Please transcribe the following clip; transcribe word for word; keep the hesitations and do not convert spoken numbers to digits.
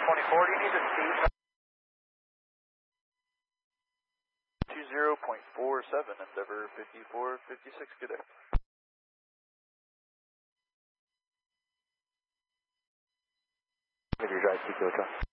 twenty-four, do you need the speed? two zero point four seven, Endeavor fifty-four fifty-six, good day. Give your drive to Kilo Charlie.